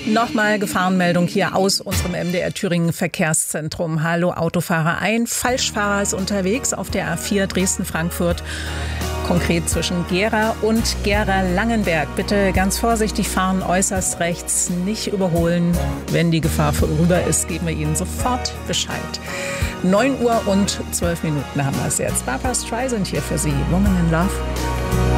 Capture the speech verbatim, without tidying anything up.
Nochmal Gefahrenmeldung hier aus unserem M D R Thüringen Verkehrszentrum. Hallo Autofahrer, ein Falschfahrer ist unterwegs auf der A vier Dresden-Frankfurt. Konkret zwischen Gera und Gera-Langenberg. Bitte ganz vorsichtig fahren, äußerst rechts, nicht überholen. Wenn die Gefahr vorüber ist, geben wir Ihnen sofort Bescheid. neun Uhr und zwölf Minuten haben wir es jetzt. Barbra Streisand hier für Sie. Woman in Love.